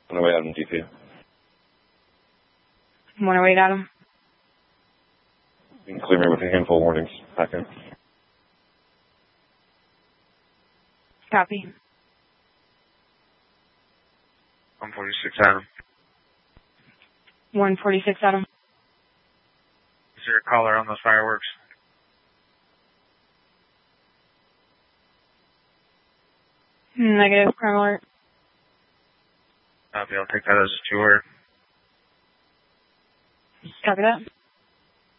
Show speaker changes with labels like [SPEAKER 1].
[SPEAKER 1] 108 Adam DP.
[SPEAKER 2] 108 Adam.
[SPEAKER 1] You can clear me with a handful of warnings. Back in.
[SPEAKER 2] Copy.
[SPEAKER 3] 146 Adam.
[SPEAKER 2] 146 Adam.
[SPEAKER 3] Is there a caller on those fireworks?
[SPEAKER 2] Negative, crime alert.
[SPEAKER 3] Copy, I'll take that as a 2-word.
[SPEAKER 2] Copy that.